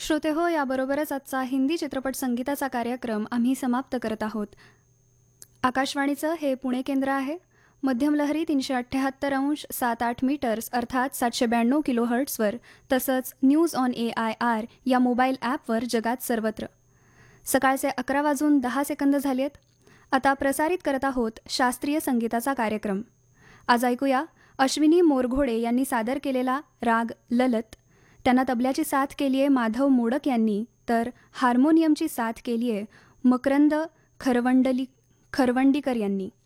श्रोते हो, याबरोबरच आजचा हिंदी चित्रपट संगीताचा कार्यक्रम आम्ही समाप्त करत आहोत. आकाशवाणीचं हे पुणे केंद्र आहे. मध्यम लहरी 378.78 मीटर्स अर्थात 792 किलोहर्ट्झवर तसंच न्यूज ऑन AIR या मोबाईल ॲपवर जगात सर्वत्र. सकाळचे 11:10 झालेत. आता प्रसारित करत आहोत शास्त्रीय संगीताचा कार्यक्रम. आज ऐकूया अश्विनी मोरघोडे यांनी सादर केलेला राग ललत. त्यांना तबल्याची साथ केली आहे माधव मोडक यांनी, तर हार्मोनियमची साथ केली आहे मकरंद खरवंडीकर यांनी.